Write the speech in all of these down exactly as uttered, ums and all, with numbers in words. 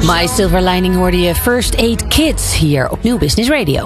My Silver Lining hoorde je First Aid Kids hier op Nieuw Business Radio.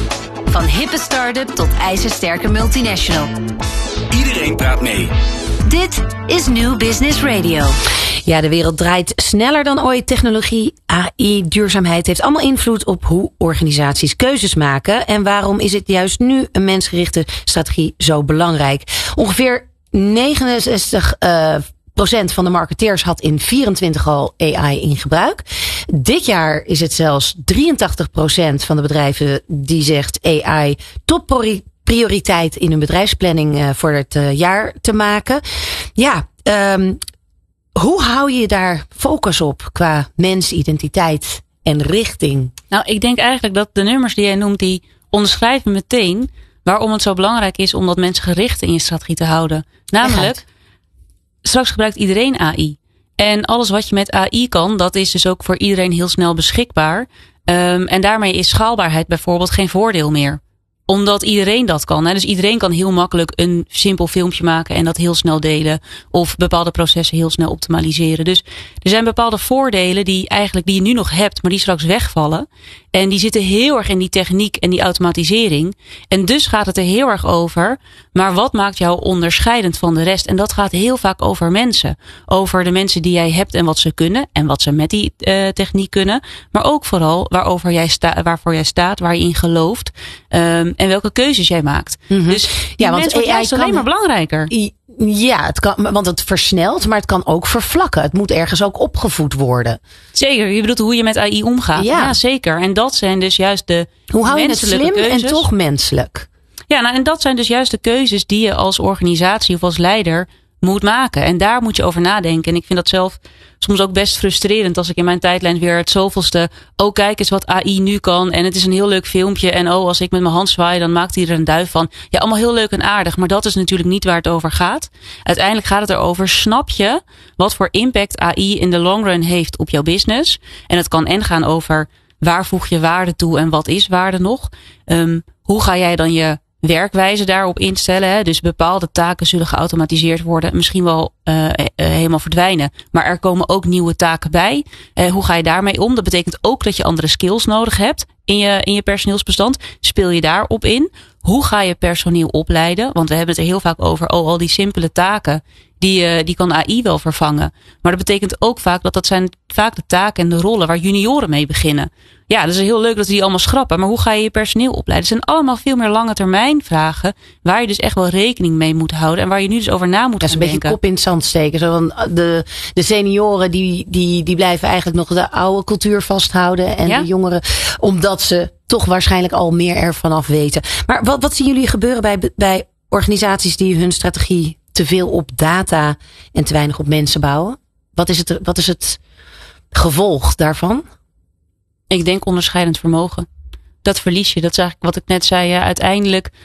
Van hippe start-up tot ijzersterke multinational. Iedereen praat mee. Dit is Nieuw Business Radio. Ja, de wereld draait sneller dan ooit. Technologie, A I, duurzaamheid heeft allemaal invloed op hoe organisaties keuzes maken. En waarom is het juist nu een mensgerichte strategie zo belangrijk? Ongeveer negenenzestig uh, procent van de marketeers had in vierentwintig al A I in gebruik. Dit jaar is het zelfs drieëntachtig procent van de bedrijven die zegt A I topprioriteit in hun bedrijfsplanning uh, voor het uh, jaar te maken. Ja, um, hoe hou je daar focus op qua mensidentiteit en richting? Nou, ik denk eigenlijk dat de nummers die jij noemt, die onderschrijven meteen waarom het zo belangrijk is om dat mensen gericht in je strategie te houden. Namelijk, straks gebruikt iedereen A I. En alles wat je met A I kan, dat is dus ook voor iedereen heel snel beschikbaar. Um, en daarmee is schaalbaarheid bijvoorbeeld geen voordeel meer. Omdat iedereen dat kan. Hè? Dus iedereen kan heel makkelijk een simpel filmpje maken en dat heel snel delen. Of bepaalde processen heel snel optimaliseren. Dus er zijn bepaalde voordelen die eigenlijk die je nu nog hebt, maar die straks wegvallen. En die zitten heel erg in die techniek en die automatisering. En dus gaat het er heel erg over. Maar wat maakt jou onderscheidend van de rest? En dat gaat heel vaak over mensen. Over de mensen die jij hebt en wat ze kunnen. En wat ze met die uh, techniek kunnen. Maar ook vooral waarover jij sta, waarvoor jij staat, waar je in gelooft. Um, en welke keuzes jij maakt. Mm-hmm. Dus ja, want A I is alleen maar belangrijker. Ja, het kan, want het versnelt, maar het kan ook vervlakken. Het moet ergens ook opgevoed worden. Zeker, je bedoelt hoe je met A I omgaat. Ja, ja zeker. En dat zijn dus juist de hoe hou je het slim keuzes. En toch menselijk? Ja, nou, en dat zijn dus juist de keuzes die je als organisatie of als leider moet maken. En daar moet je over nadenken. En ik vind dat zelf soms ook best frustrerend als ik in mijn tijdlijn weer het zoveelste, oh kijk eens wat A I nu kan en het is een heel leuk filmpje en oh als ik met mijn hand zwaai dan maakt hij er een duif van. Ja, allemaal heel leuk en aardig, maar dat is natuurlijk niet waar het over gaat. Uiteindelijk gaat het erover, snap je wat voor impact A I in de long run heeft op jouw business? En het kan en gaan over waar voeg je waarde toe en wat is waarde nog? Um, hoe ga jij dan je werkwijze daarop instellen. Hè? Dus bepaalde taken zullen geautomatiseerd worden. Misschien wel uh, uh, helemaal verdwijnen. Maar er komen ook nieuwe taken bij. Uh, hoe ga je daarmee om? Dat betekent ook dat je andere skills nodig hebt in je, in je personeelsbestand. Speel je daarop in? Hoe ga je personeel opleiden? Want we hebben het er heel vaak over. Oh, al die simpele taken. Die, uh, die kan A I wel vervangen. Maar dat betekent ook vaak dat dat zijn vaak de taken en de rollen waar junioren mee beginnen. Ja, dat is heel leuk dat we die allemaal schrappen. Maar hoe ga je je personeel opleiden? Het zijn allemaal veel meer lange termijn vragen. Waar je dus echt wel rekening mee moet houden. En waar je nu dus over na moet gaan denken. Dat is een beetje kop in het zand steken. Zo van de, de senioren die, die, die blijven eigenlijk nog de oude cultuur vasthouden. En ja? De jongeren, omdat ze toch waarschijnlijk al meer ervan af weten. Maar wat, wat zien jullie gebeuren bij, bij organisaties die hun strategie te veel op data en te weinig op mensen bouwen? Wat is het, wat is het gevolg daarvan? Ik denk onderscheidend vermogen. Dat verlies je. Dat is eigenlijk wat ik net zei. Ja, uiteindelijk